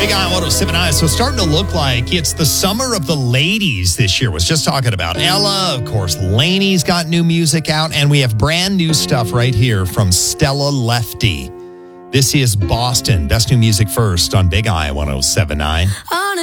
Big Eye 107.9. So starting to look like it's the summer of the ladies this year. Was just talking about Ella. Of course, Lainey's got new music out. And we have brand new stuff right here from Stella Lefty. This is Boston. Best new music first on Big Eye 107.9.